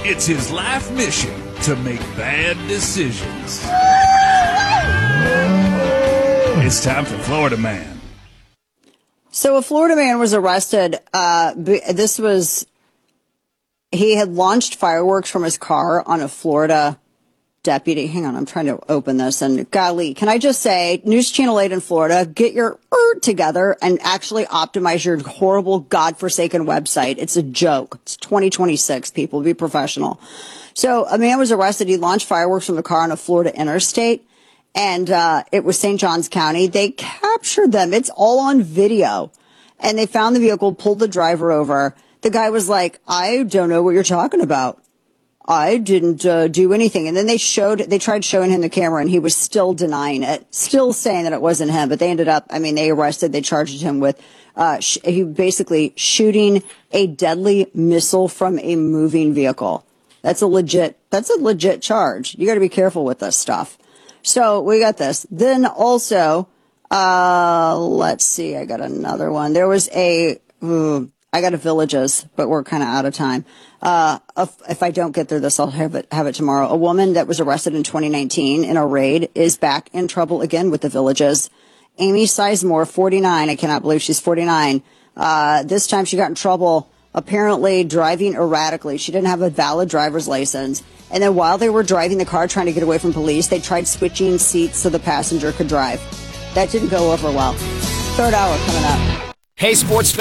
It's his life mission to make bad decisions. It's time for Florida Man. So a Florida man was arrested. He had launched fireworks from his car on a Florida deputy. Hang on, I'm trying to open this. And golly, can I just say, News Channel 8 in Florida, get your together and actually optimize your horrible, godforsaken website. It's a joke. It's 2026, people. Be professional. So a man was arrested. He launched fireworks from the car on a Florida interstate. And it was St. Johns County. They captured them. It's all on video. And they found the vehicle, pulled the driver over. The guy was like, I don't know what you're talking about. I didn't do anything. And then they tried showing him the camera, and he was still denying it, still saying that it wasn't him. But they charged him with he basically shooting a deadly missile from a moving vehicle. That's a legit charge. You got to be careful with this stuff. So we got this. Then also, let's see. I got another one. There was I got a Villages, but we're kind of out of time. If I don't get through this, I'll have it tomorrow. A woman that was arrested in 2019 in a raid is back in trouble again with the Villages. Amy Sizemore, 49. I cannot believe she's 49. This time she got in trouble, apparently driving erratically. She didn't have a valid driver's license. And then while they were driving the car trying to get away from police, they tried switching seats so the passenger could drive. That didn't go over well. Third hour coming up. Hey, sports